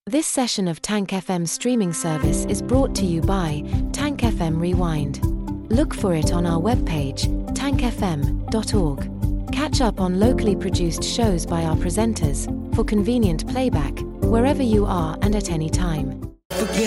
This session of Tank FM streaming service is brought to you by Tank FM Rewind. Look for it on our webpage, tankfm.org. Catch up on locally produced shows by our presenters, for convenient playback, wherever you are and at any time. Forget